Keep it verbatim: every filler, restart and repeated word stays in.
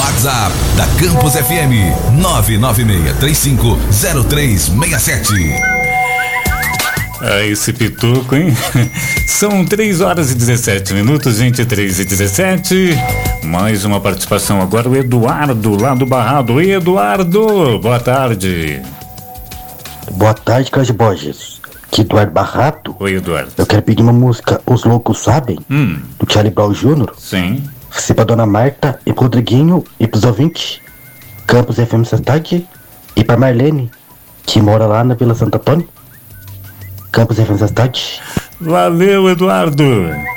WhatsApp da Campus F M nove nove seis três cinco zero três seis sete. Ah, esse pituco, hein? São três horas e dezessete minutos, vinte e três e dezessete. Mais uma participação agora, o Eduardo, lá do Barrado. Eduardo, boa tarde. Boa tarde, Cláudio Borges. Aqui, Eduardo Barrato. Oi, Eduardo. Eu quero pedir uma música, Os Loucos Sabem, hum. do Charlie Brown Júnior Sim. Você pra Dona Marta e pro Rodriguinho e pros ouvintes, Campus F M Cidade, e pra Marlene, que mora lá na Vila Santo Antônio. Campus F M Cidade. Valeu, Eduardo.